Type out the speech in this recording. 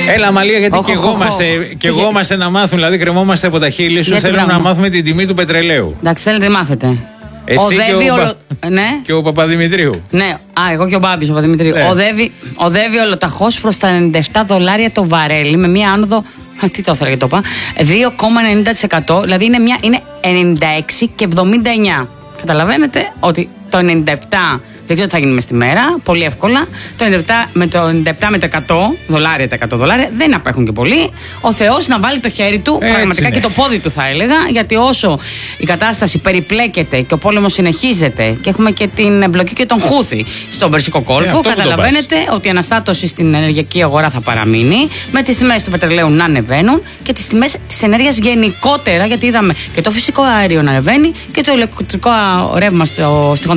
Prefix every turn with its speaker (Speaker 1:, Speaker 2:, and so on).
Speaker 1: Έλα, Μαλία, γιατί και εγώ είμαστε να μάθουν, δηλαδή κρεμόμαστε από τα χείλη σου. Θέλουμε να μάθουμε την τιμή του πετρελαίου.
Speaker 2: Εντάξει, θέλετε να μάθετε.
Speaker 1: Εσύ και ο Παπαδημητρίου.
Speaker 2: Ναι, εγώ και ο Μπάμπης ο Παπαδημητρίου. Οδεύει ολοταχώς προς τα $97 το βαρέλι με μία άνοδο. Τι το ήθελα και το είπα. 2,90%. Δηλαδή είναι 96,79. Καταλαβαίνετε ότι το 97. Δεν ξέρω τι θα γίνει μες στη μέρα, πολύ εύκολα. Το 97 με το 100 δολάρια δεν απέχουν και πολύ. Ο Θεός να βάλει το χέρι του, πραγματικά και το πόδι του θα έλεγα, γιατί όσο η κατάσταση περιπλέκεται και ο πόλεμος συνεχίζεται και έχουμε και την εμπλοκή και τον Χούθη στον Περσικό κόλπο, καταλαβαίνετε ότι η αναστάτωση στην ενεργειακή αγορά θα παραμείνει, με τις τιμές του πετρελαίου να ανεβαίνουν και τις τιμές της ενέργειας γενικότερα, γιατί είδαμε και το φυσικό αέριο να ανεβαίνει και το ηλεκτρικό ρεύμα στη